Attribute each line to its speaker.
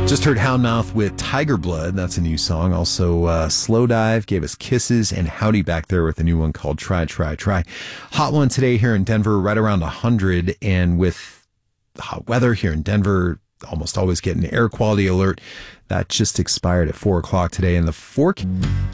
Speaker 1: Just heard Houndmouth with Tiger Blood. That's a new song. Also, Slow Dive gave us Kisses, and Howdy back there with a new one called Try, Try, Try. Hot one today here in Denver, right around 100. And with the hot weather here in Denver, almost always get an air quality alert. That just expired at 4 o'clock today. And the